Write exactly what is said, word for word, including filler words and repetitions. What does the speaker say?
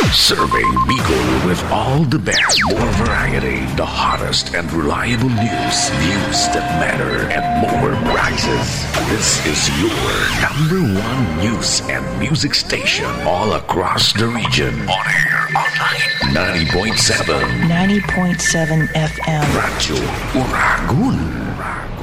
Serving Bicol with all the best, more variety, the hottest and reliable news, views that matter, and more prizes. This is your number one news and music station all across the region. On air, online, ninety point seven. ninety point seven F M. Radyo Uragun.